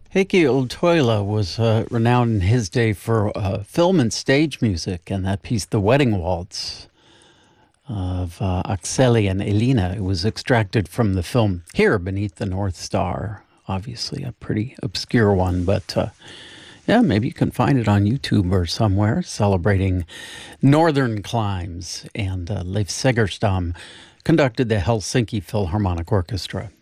Heikki Ultoila was renowned in his day for film and stage music, and that piece, The Wedding Waltz of Akseli and Elina, it was extracted from the film Here Beneath the North Star. Obviously, a pretty obscure one, but yeah, maybe you can find it on YouTube or somewhere, celebrating northern climes. And Leif Segerstam conducted the Helsinki Philharmonic Orchestra.